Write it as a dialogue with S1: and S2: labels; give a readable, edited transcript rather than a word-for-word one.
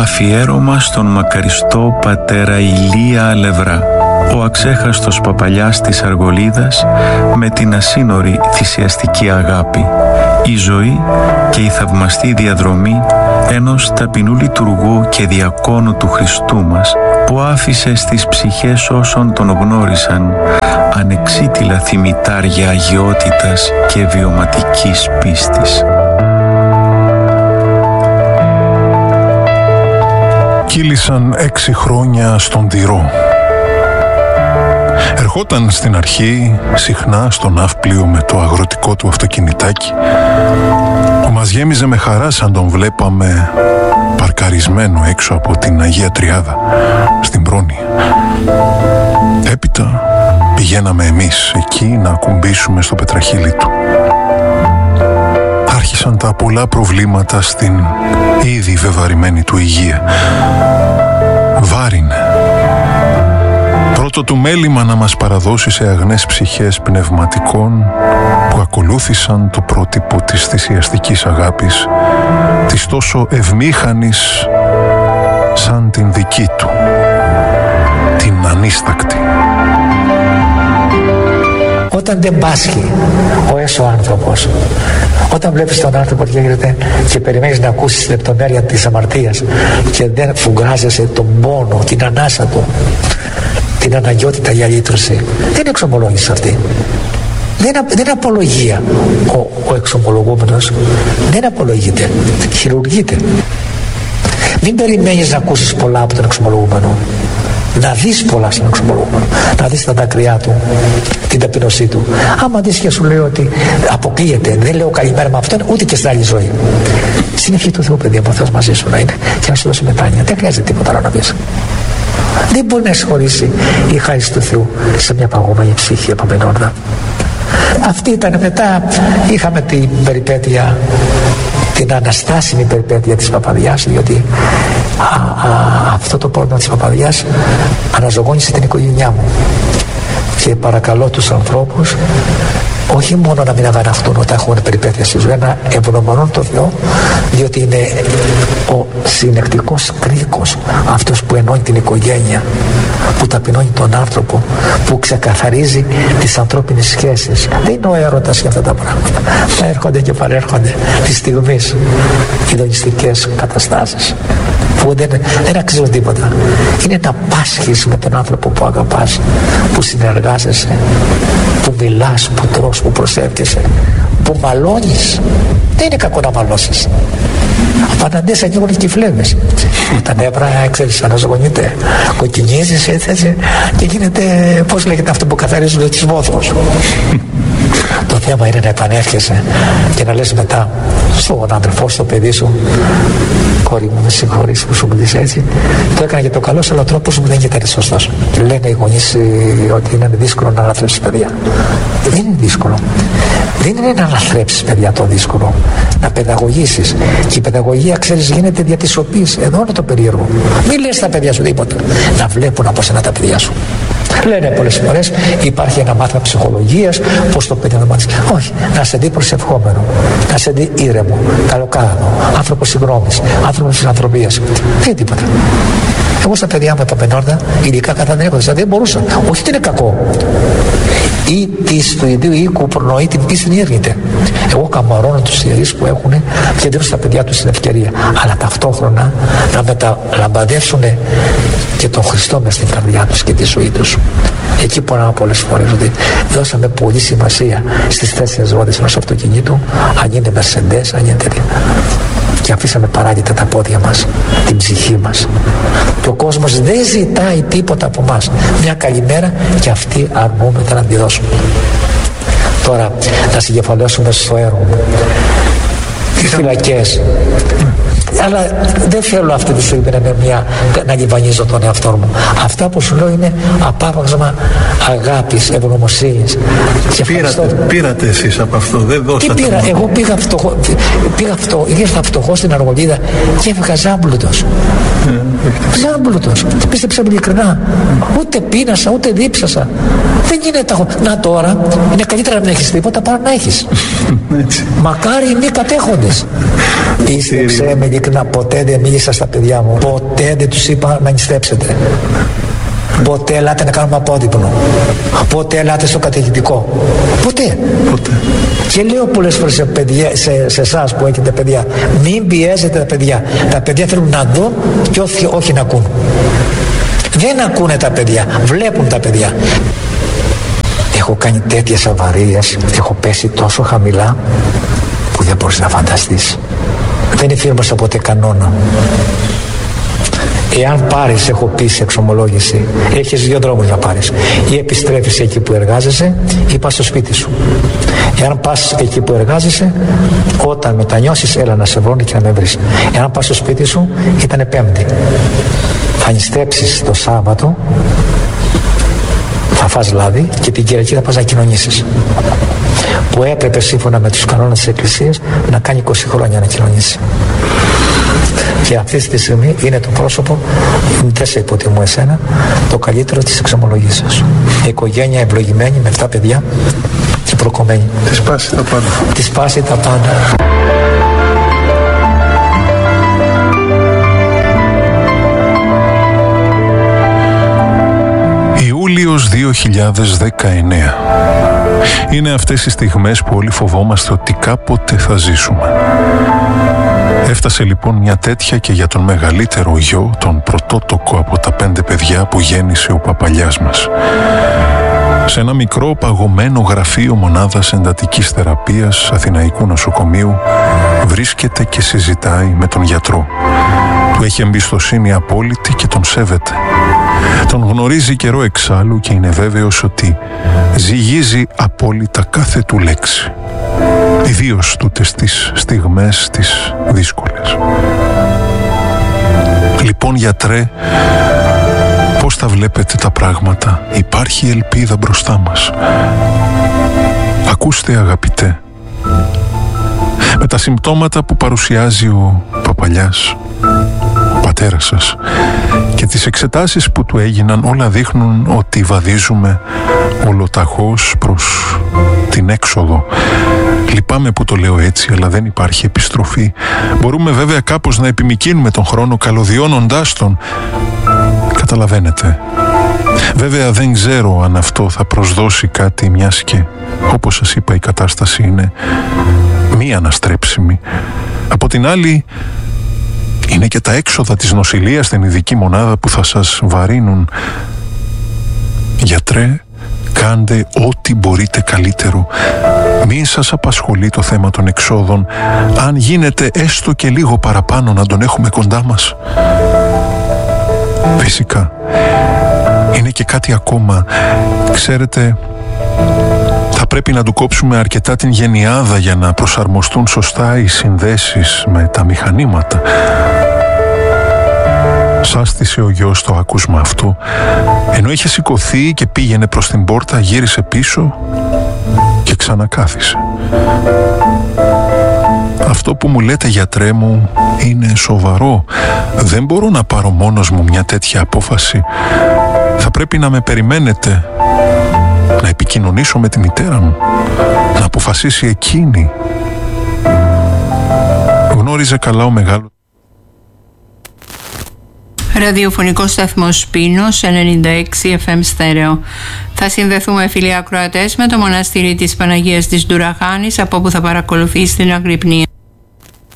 S1: Αφιέρωμα στον μακαριστό πατέρα Ηλία Αλευρά, ο αξέχαστος παπαλιάς της Αργολίδας με την ασύνορη θυσιαστική αγάπη, η ζωή και η θαυμαστή διαδρομή ενός ταπεινού λειτουργού και διακόνου του Χριστού μας, που άφησε στις ψυχές όσων τον γνώρισαν ανεξίτηλα θυμητάρια αγιότητας και βιωματικής πίστης.
S2: Κύλησαν 6 χρόνια στον Τυρό. Ερχόταν στην αρχή συχνά στο ναύπλιο με το αγροτικό του αυτοκινητάκι, που μας γέμιζε με χαρά σαν τον βλέπαμε παρκαρισμένο έξω από την Αγία Τριάδα στην Πρόνοια. Έπειτα πηγαίναμε εμείς εκεί να ακουμπήσουμε στο πετραχύλι του. Άρχισαν τα πολλά προβλήματα στην ήδη βεβαρημένη του υγεία. Βάρινε. Πρώτο του μέλημα να μας παραδώσει σε αγνές ψυχές πνευματικών που ακολούθησαν το πρότυπο της θυσιαστικής αγάπης, της τόσο ευμήχανης σαν την δική του, την ανίστακτη.
S3: Όταν δεν πάσχει ο έσω άνθρωπος, όταν βλέπεις τον άνθρωπο και περιμένεις να ακούσεις τη λεπτομέρεια της αμαρτίας και δεν φουγκράζεσαι τον πόνο, την ανάσα του, την αναγκαιότητα για λύτρωση, δεν είναι εξομολόγηση αυτή. Δεν είναι απολογία. Ο εξομολογούμενος δεν απολογείται, χειρουργείται. Μην περιμένεις να ακούσεις πολλά από τον εξομολογούμενο. Να δεις πολλά στον εξομολογούμενο, να δεις τα δάκρυά του, την ταπεινωσή του. Άμα δεις και σου λέει ότι αποκλείεται, δεν λέω καλημέρα με αυτόν ούτε και στην άλλη ζωή. Συνεχή του Θεού, παιδί μου, ο Θεός μαζί σου να είναι και να σου δώσει μετάνοια. Δεν χρειάζεται τίποτα άλλο να πεις. Δεν μπορεί να εισχωρήσει η χάρη του Θεού σε μια παγωμένη ψυχή επαμενόρδα. Αυτή ήταν. Μετά είχαμε την περιπέτεια, την αναστάσιμη περιπέτεια της παπαδιάς, διότι αυτό το πρόβλημα της παπαδιάς αναζωογόνησε την οικογένειά μου, και παρακαλώ τους ανθρώπους όχι μόνο να μην αγαναχτούν όταν έχουν περιπέτεια στη ζωή, να ευγνωμονούν τον Θεό, διότι είναι ο συνεκτικός κρίκος, αυτός που ενώνει την οικογένεια, που ταπεινώνει τον άνθρωπο, που ξεκαθαρίζει τις ανθρώπινες σχέσεις. Δεν είναι ο έρωτας για αυτά τα πράγματα. Θα έρχονται και παρέρχονται τη στιγμή ειδονιστικές καταστάσεις που δεν αξίζουν τίποτα. Είναι να πάσχεις με τον άνθρωπο που αγαπάς, που συνεργάζεσαι, που μιλάς, που τρως, που προσεύχεσαι, που μαλώνεις. Δεν είναι κακό να μαλώσεις. Απαντές ανοίγουν και οι φλέβες. Τα νεύρα, ξέρεις, αναζωογονείται. Κοκκινίζεις έτσι και γίνεται, πώς λέγεται αυτό που καθαρίζουν τις βόθρους. Το θέμα είναι να επανέρχεσαι και να λες μετά στον αδερφό, στο παιδί σου, κόρη μου, με συγχωρείς που σου μιλήσει έτσι, το έκανα για το καλό σου, αλλά ο τρόπος μου δεν ήταν σωστός. Λένε οι γονείς ότι είναι δύσκολο να αναθρέψεις παιδιά. Δεν είναι δύσκολο. Δεν είναι να αναθρέψεις παιδιά το δύσκολο, να παιδαγωγήσεις. Και η παιδαγωγία, ξέρεις, γίνεται δια της σιωπής. Εδώ είναι το περίεργο. Μην λες στα παιδιά σου τίποτα. Να βλέπουν από σένα τα παιδιά σου. Λένε πολλές φορές υπάρχει ένα μάθημα ψυχολογίας, πως το παιδί να μάθεις. Όχι, να σε δει προσευχόμενο, να σε δει ήρεμο, καλοκάνο, άνθρωπο συγγνώμης, άνθρωπο φιλανθρωπίας. Δεν είναι τίποτα. Εγώ στα παιδιά μου επαπενόρδα, ειδικά κατά την έκδοση, δεν μπορούσα. Όχι ότι είναι κακό. Ή της του ιδίου οίκου προνοεί την πίστη έρχεται. Εγώ καμαρώνω τους ιερείς που έχουν και δίνουν στα παιδιά τους την ευκαιρία. Αλλά ταυτόχρονα να μεταλαμπαδεύσουν και τον Χριστό μες στην καρδιά τους και τη ζωή τους. Εκεί πονάω πολλές φορές ότι δώσαμε πολύ σημασία στις 4 ρόδες ενός αυτοκινήτου, αν είναι Mercedes, αν είναι τέτοια. Και αφήσαμε παράγεται τα πόδια μας, την ψυχή μας. Και ο κόσμος δεν ζητάει τίποτα από μας. Μια καλημέρα και αυτοί αρνούμεθα να τη δώσουμε. Τώρα να συγκεφαλώσουμε στο έργο μου. Τις φυλακές. Αλλά δεν θέλω αυτή τη στιγμή να λιβανίζω τον εαυτό μου. Αυτά που σου λέω είναι απάβασμα αγάπης, ευγνωμοσύνης.
S4: Πήρατε εσείς από αυτό, δεν δώσατε.
S3: Τι πήρα, εγώ ήρθα φτωχός στην Αργολίδα και έφυγα ζάμπλουτος. Ζάμπλουτος. Πίστεψα ειλικρινά. Ούτε πείνασα, ούτε δίψασα. Δεν γίνεται. Να τώρα είναι καλύτερα να μην έχεις τίποτα παρά να έχεις. Μακάρι οι μη κατέχοντες. Πίστεψε με ειλικρινά. Καθημερινά ποτέ δεν μίλησα στα παιδιά μου. Ποτέ δεν τους είπα να νηστέψετε. Ποτέ ελάτε να κάνουμε απόδειπνο. Ποτέ ελάτε στο κατηχητικό. Ποτέ. Και λέω πολλές φορές σε εσάς που έχετε παιδιά, μην πιέζετε τα παιδιά. Τα παιδιά θέλουν να δουν και όχι να ακούν. Δεν ακούνε τα παιδιά, βλέπουν τα παιδιά. Έχω κάνει τέτοιες αβαρίες, έχω πέσει τόσο χαμηλά που δεν μπορείς να φανταστείς. Δεν εφήρμοσα ποτέ κανόνα. Εάν πάρεις, έχω πει σε εξομολόγηση, έχεις δύο δρόμους να πάρεις. Ή επιστρέφεις εκεί που εργάζεσαι ή πας στο σπίτι σου. Εάν πας εκεί που εργάζεσαι, όταν μετανιώσεις, έλα να σε βρουν και να με βρεις. Εάν πας στο σπίτι σου, ήτανε Πέμπτη. Θα νηστέψεις το Σάββατο, θα φας λάδι και την Κυριακή θα πας να κοινωνήσεις. Που έπρεπε σύμφωνα με τους κανόνες της Εκκλησίας να κάνει 20 χρόνια να κοινωνήσει. Και αυτή τη στιγμή είναι το πρόσωπο, δεν σε υποτιμώ εσένα, το καλύτερο της εξομολογήσεως. Οικογένεια ευλογημένη με 7 παιδιά και προκομμένη.
S4: Τη σπάσει τα πάντα.
S3: Τη σπάσει τα πάντα.
S2: Ιούλιος 2019. Είναι αυτές οι στιγμές που όλοι φοβόμαστε ότι κάποτε θα ζήσουμε. Έφτασε λοιπόν μια τέτοια και για τον μεγαλύτερο γιο, τον πρωτότοκο από τα 5 παιδιά που γέννησε ο παπαλιάς μας. Σε ένα μικρό παγωμένο γραφείο μονάδας εντατικής θεραπείας Αθηναϊκού νοσοκομείου βρίσκεται και συζητάει με τον γιατρό. Του έχει εμπιστοσύνη απόλυτη και τον σέβεται. Τον γνωρίζει καιρό εξάλλου και είναι βέβαιος ότι ζυγίζει απόλυτα κάθε του λέξη. Ιδίως τούτες τις στιγμές τις δύσκολες. Λοιπόν, γιατρέ, πώς τα βλέπετε τα πράγματα? Υπάρχει ελπίδα μπροστά μας? Ακούστε, αγαπητέ, με τα συμπτώματα που παρουσιάζει ο παπαλιάς, ο πατέρας σας, και τις εξετάσεις που του έγιναν, όλα δείχνουν ότι βαδίζουμε ολοταχώς προς την έξοδο. Λυπάμαι που το λέω έτσι, αλλά δεν υπάρχει επιστροφή. Μπορούμε βέβαια κάπως να επιμικρύνουμε τον χρόνο καλωδιώνοντάς τον. Καταλαβαίνετε. Βέβαια δεν ξέρω αν αυτό θα προσδώσει κάτι, μιας και, όπως σας είπα, η κατάσταση είναι μη αναστρέψιμη. Από την άλλη, είναι και τα έξοδα της νοσηλείας στην ειδική μονάδα που θα σας βαρύνουν. Γιατρέ, κάντε ό,τι μπορείτε καλύτερο. Μην σας απασχολεί το θέμα των εξόδων. Αν γίνεται έστω και λίγο παραπάνω, να τον έχουμε κοντά μας. Φυσικά, είναι και κάτι ακόμα. Ξέρετε, θα πρέπει να του κόψουμε αρκετά την γενιάδα για να προσαρμοστούν σωστά οι συνδέσεις με τα μηχανήματα. Σάστησε ο γιος το άκουσμα αυτό. Ενώ είχε σηκωθεί και πήγαινε προς την πόρτα, γύρισε πίσω και ξανακάθισε. Αυτό που μου λέτε, γιατρέ μου, είναι σοβαρό. Δεν μπορώ να πάρω μόνος μου μια τέτοια απόφαση. Θα πρέπει να με περιμένετε, να επικοινωνήσω με τη μητέρα μου, να αποφασίσει εκείνη. Γνώριζε καλά ο μεγάλος
S5: ραδιοφωνικό σταθμό Σπίνος 96 FM στέρεο. Θα συνδεθούμε, φίλοι ακροατές, με το μοναστήρι της Παναγίας της Ντουραχάνης, από όπου θα παρακολουθήσει την αγρυπνία.